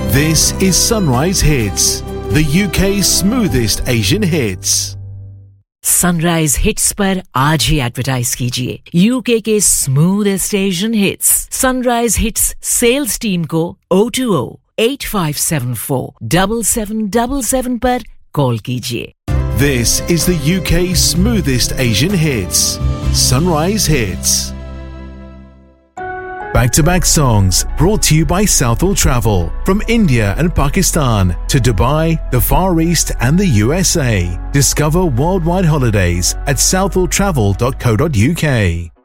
This is Sunrise Hits, the UK's smoothest Asian hits. Sunrise hits पर आज ही advertise कीजिए UK के smoothest Asian hits sunrise hits sales team को 020-8574-7777 पर call कीजिए. This is the UK's smoothest Asian hits. Sunrise Hits. Back-to-back songs brought to you by Southall Travel. From India and Pakistan to Dubai, the Far East and the USA. Discover worldwide holidays at southalltravel.co.uk.